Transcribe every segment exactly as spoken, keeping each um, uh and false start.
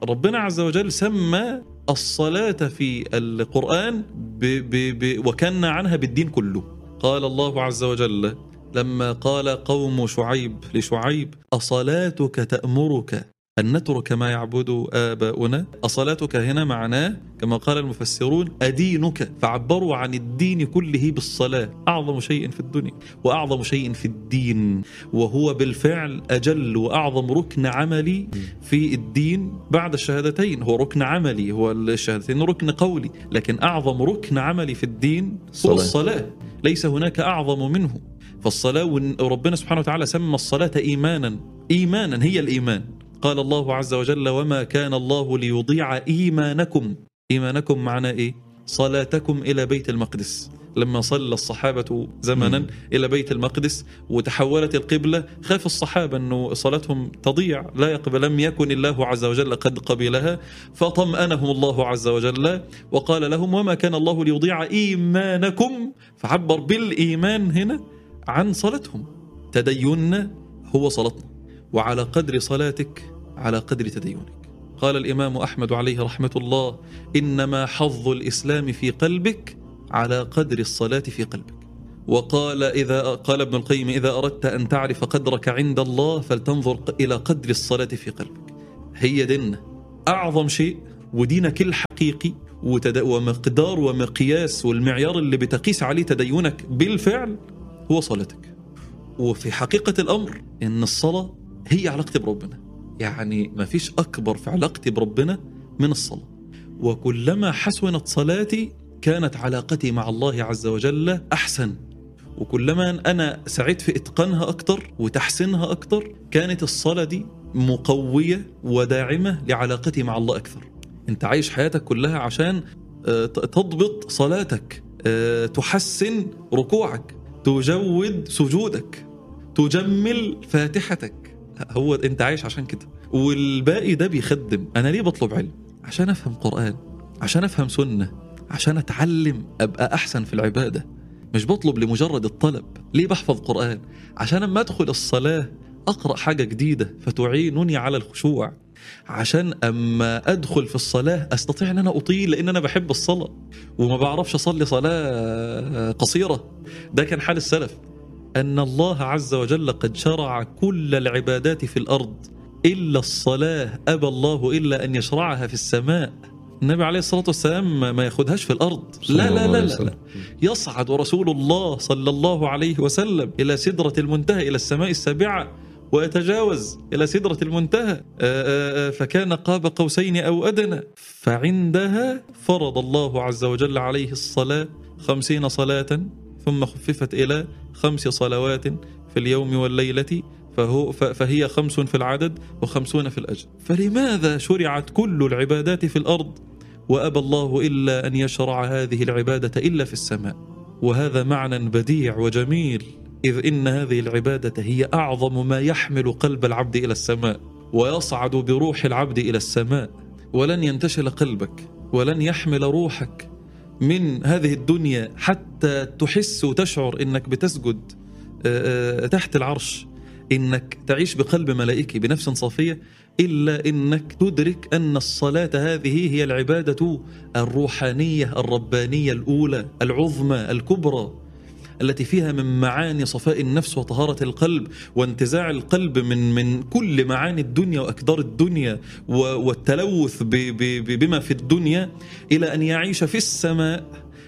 ربنا عز وجل سمى الصلاة في القرآن ب ب ب وكان عنها بالدين كله. قال الله عز وجل لما قال قوم شعيب لشعيب أصلاتك تأمرك أن نترك ما يعبد آباؤنا. أصلاتك هنا معناه كما قال المفسرون أدينك، فعبروا عن الدين كله بالصلاة، أعظم شيء في الدنيا وأعظم شيء في الدين، وهو بالفعل أجل وأعظم ركن عملي في الدين بعد الشهادتين. هو ركن عملي، هو الشهادتين ركن قولي، لكن أعظم ركن عملي في الدين هو الصلاة، ليس هناك أعظم منه. فالصلاة، وربنا سبحانه وتعالى سمى الصلاة إيمانا، إيمانا هي الإيمان. قال الله عز وجل وما كان الله ليضيع إيمانكم. إيمانكم معناه إيه؟ صلاتكم إلى بيت المقدس. لما صلى الصحابة زمنا م. إلى بيت المقدس وتحولت القبلة، خاف الصحابة أنه صلاتهم تضيع، لا يقبل، لم يكن الله عز وجل قد قبلها، فطمأنهم الله عز وجل وقال لهم وما كان الله ليضيع إيمانكم، فعبر بالإيمان هنا عن صلاتهم. تديننا هو صلاتنا، وعلى قدر صلاتك على قدر تدينك. قال الإمام أحمد عليه رحمة الله إنما حظ الإسلام في قلبك على قدر الصلاة في قلبك. وقال إذا قال ابن القيم إذا أردت أن تعرف قدرك عند الله فلتنظر إلى قدر الصلاة في قلبك. هي ديننا أعظم شيء، ودينك الحقيقي ومقدار ومقياس والمعيار اللي بتقيس عليه تدينك بالفعل هو صلاتك. وفي حقيقة الأمر إن الصلاة هي علاقتي بربنا، يعني ما فيش أكبر في علاقتي بربنا من الصلاة. وكلما حسنت صلاتي كانت علاقتي مع الله عز وجل أحسن، وكلما أنا سعيت في إتقانها أكتر وتحسينها أكتر كانت الصلاة دي مقوية وداعمة لعلاقتي مع الله أكثر. أنت عايش حياتك كلها عشان تضبط صلاتك، تحسن ركوعك، تجود سجودك، تجمل فاتحتك. هو أنت عايش عشان كده، والباقي ده بيخدم. أنا ليه بطلب علم؟ عشان أفهم قرآن، عشان أفهم سنة، عشان أتعلم أبقى أحسن في العبادة. مش بطلب لمجرد الطلب. ليه بحفظ قرآن؟ عشان أما أدخل الصلاة أقرأ حاجة جديدة فتعينني على الخشوع، عشان أما أدخل في الصلاة أستطيع أن أنا أطيل، لأن أنا بحب الصلاة وما بعرفش أصلي صلاة قصيرة. ده كان حال السلف، أن الله عز وجل قد شرع كل العبادات في الأرض إلا الصلاة، أبى الله إلا أن يشرعها في السماء. النبي عليه الصلاة والسلام ما ياخدهاش في الأرض، لا لا لا, لا, لا. يصعد رسول الله صلى الله عليه وسلم إلى سدرة المنتهى، إلى السماء السابعة، ويتجاوز إلى سدرة المنتهى، فكان قاب قوسين أو أدنى. فعندها فرض الله عز وجل عليه الصلاة خمسين صلاة، ثم خففت إلى خمس صلوات في اليوم والليلة، فهو فهي خمس في العدد وخمسون في الأجر. فلماذا شرعت كل العبادات في الأرض وأبى الله إلا أن يشرع هذه العبادة إلا في السماء؟ وهذا معنى بديع وجميل، إذ إن هذه العبادة هي أعظم ما يحمل قلب العبد إلى السماء ويصعد بروح العبد إلى السماء. ولن ينتشل قلبك ولن يحمل روحك من هذه الدنيا حتى تحس وتشعر إنك بتسجد تحت العرش، إنك تعيش بقلب ملائكي بنفس صافية، إلا إنك تدرك أن الصلاة هذه هي العبادة الروحانية الربانية الأولى العظمى الكبرى، التي فيها من معاني صفاء النفس وطهارة القلب وانتزاع القلب من من كل معاني الدنيا وأكدار الدنيا والتلوث بما في الدنيا، إلى أن يعيش في السماء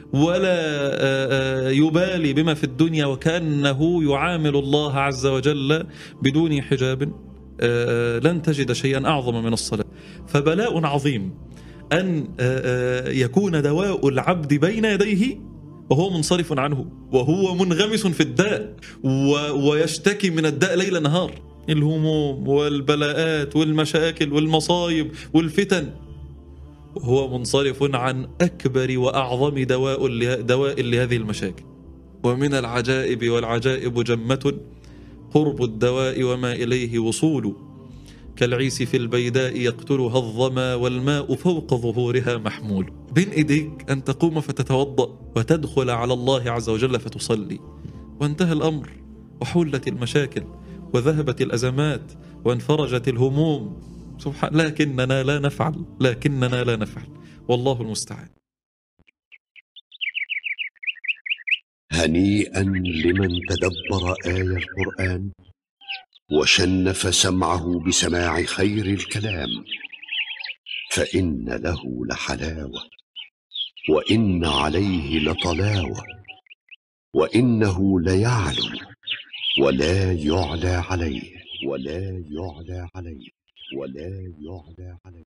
ولا يبالي بما في الدنيا، وكأنه يعامل الله عز وجل بدون حجاب. لن تجد شيئا أعظم من الصلاة. فبلاء عظيم أن يكون دواء العبد بين يديه وهو منصرف عنه، وهو منغمس في الداء ويشتكي من الداء ليل نهار، الهموم والبلاءات والمشاكل والمصايب والفتن، وهو منصرف عن أكبر وأعظم دواء دواء لهذه المشاكل. ومن العجائب والعجائب جمة قرب الدواء وما إليه وصول، كالعيس في البيداء يقتلها الظما والماء فوق ظهورها محمول. بين إيديك أن تقوم فتتوضأ وتدخل على الله عز وجل فتصلي، وانتهى الأمر وحلت المشاكل وذهبت الأزمات وانفرجت الهموم. سبحان، لكننا لا نفعل، لكننا لا نفعل، والله المستعان. هنيئا لمن تدبر آية القرآن وشنف سمعه بسماع خير الكلام، فإن له لحلاوة، وإن عليه لطلاوة، وإنه ليعلو ولا يعلى عليه، ولا يعلى عليه، ولا يعلى عليه.